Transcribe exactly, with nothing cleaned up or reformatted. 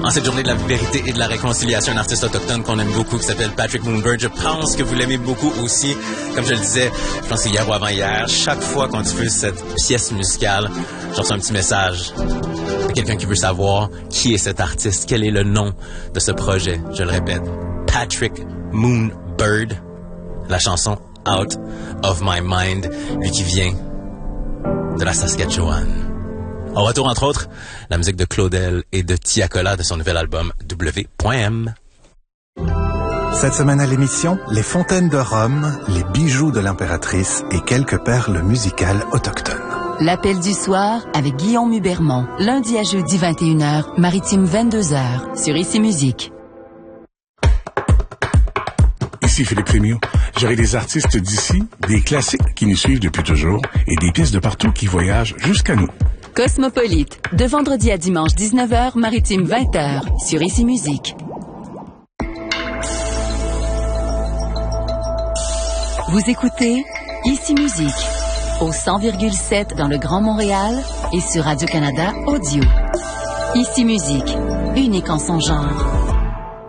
En cette journée de la vérité et de la réconciliation, un artiste autochtone qu'on aime beaucoup qui s'appelle Patrick Moonbird. Je pense que vous l'aimez beaucoup aussi. Comme je le disais, je pense que c'est hier ou avant-hier. Chaque fois qu'on diffuse cette pièce musicale, je reçois un petit message de quelqu'un qui veut savoir qui est cet artiste, quel est le nom de ce projet. Je le répète, Patrick Moonbird. La chanson Out of My Mind, lui qui vient de la Saskatchewan. Au retour, entre autres, la musique de Claudel et de Tiakola de son nouvel album W point M. Cette semaine à l'émission, les fontaines de Rome, les bijoux de l'impératrice et quelques perles musicales autochtones. L'appel du soir avec Guillaume Hubermont. Lundi à jeudi vingt et une heures, Maritime vingt-deux heures, sur Ici Musique. Ici Philippe Rémio. J'aurai des artistes d'ici, des classiques qui nous suivent depuis toujours et des pièces de partout qui voyagent jusqu'à nous. Cosmopolite, de vendredi à dimanche dix-neuf heures, Maritime vingt heures, sur Ici Musique. Vous écoutez Ici Musique, au cent virgule sept dans le Grand Montréal et sur Radio-Canada Audio. Ici Musique, unique en son genre.